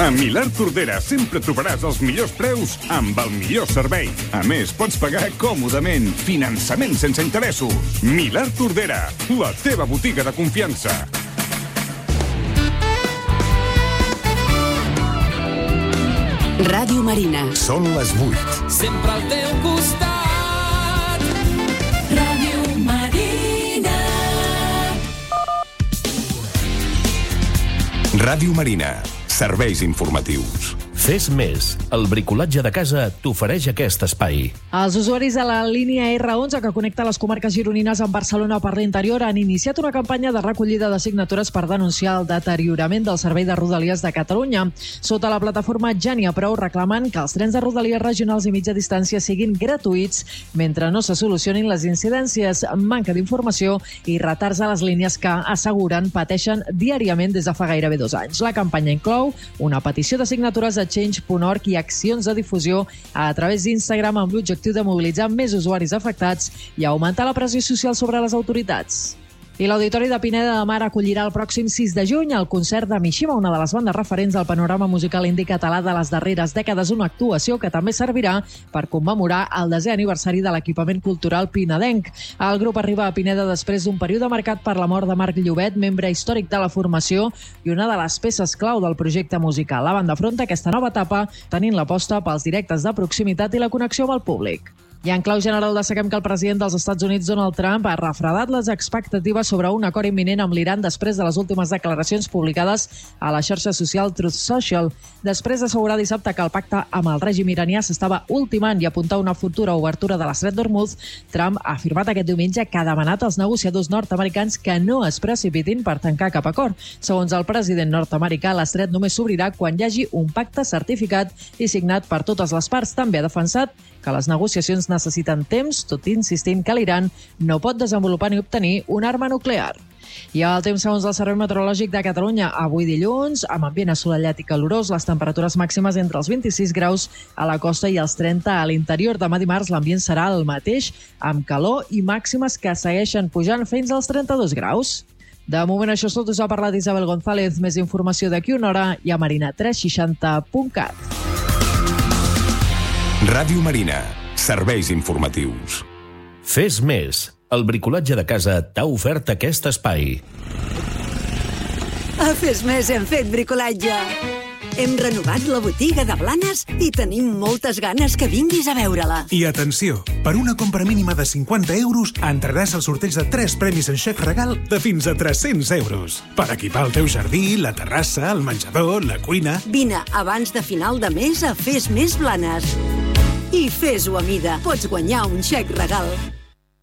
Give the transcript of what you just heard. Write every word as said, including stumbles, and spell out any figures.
A Milà Tordera sempre trobaràs els millors preus amb el millor servei. A més, pots pagar còmodament. Finançament sense interessos. Milà Tordera, la teva botiga de confiança. Ràdio Marina. Són les vuit. Sempre al teu costat. Ràdio Marina. Ràdio Marina. Serveis informatius. Fes més. El bricolatge de casa t'ofereix aquest espai. Els usuaris de la línia erre onze que connecta les comarques gironines amb Barcelona per l'interior han iniciat una campanya de recollida de signatures per denunciar el deteriorament del servei de Rodalies de Catalunya. Sota la plataforma Ja n'hi ha prou reclamen que els trens de Rodalies regionals i mitja distància siguin gratuïts mentre no se solucionin les incidències, manca d'informació i retards a les línies que, asseguren, pateixen diàriament des de fa gairebé dos anys. La campanya inclou una petició de signatures a change punt org i accions de difusió a través d'Instagram amb l'objectiu de mobilitzar més usuaris afectats i augmentar la pressió social sobre les autoritats. I l'Auditori de Pineda de Mar acollirà el pròxim sis de juny el concert de Mishima, una de les bandes referents del panorama musical indi català de les darreres dècades, una actuació que també servirà per commemorar el desè aniversari de l'equipament cultural pinedenc. El grup arriba a Pineda després d'un període marcat per la mort de Marc Llobet, membre històric de la formació i una de les peces clau del projecte musical. La banda afronta aquesta nova etapa tenint l'aposta pels directes de proximitat i la connexió amb el públic. I en clau general destaquem que el president dels Estats Units, Donald Trump, ha refredat les expectatives sobre un acord imminent amb l'Iran després de les últimes declaracions publicades a la xarxa social Truth Social. Després d'assegurar dissabte que el pacte amb el règim iranià s'estava ultimant i apuntar una futura obertura de l'estret d'Hormuz, Trump ha afirmat aquest diumenge que ha demanat als negociadors nord-americans que no es precipitin per tancar cap acord. Segons el president nord-americà, l'estret només s'obrirà quan hi hagi un pacte certificat i signat per totes les parts. També ha defensat que les negociacions necessiten temps, tot insistint que l'Iran no pot desenvolupar ni obtenir una arma nuclear. I el temps segons el Servei Meteorològic de Catalunya. Avui dilluns, amb ambient assolellat i calorós, les temperatures màximes entre els vint-i-sis graus a la costa i els trenta a l'interior. Demà dimarts l'ambient serà el mateix, amb calor i màximes que segueixen pujant fins als trenta-dos graus. De moment això és tot, us ha parlat Isabel González. Més informació d'aquí una hora i a marina tres seixanta punt cat. Ràdio Marina. Serveis informatius. Fes més. El bricolatge de casa t'ha ofert aquest espai. A Fes Més hem fet bricolatge. Hem renovat la botiga de Blanes i tenim moltes ganes que vinguis a veure-la. I atenció, per una compra mínima de cinquanta euros entraràs al sorteig de tres premis en xec regal de fins a tres-cents euros. Per equipar el teu jardí, la terrassa, el menjador, la cuina... Vine abans de final de mes a Fes Més Blanes. I fes-ho a mida. Pots guanyar un xec regal.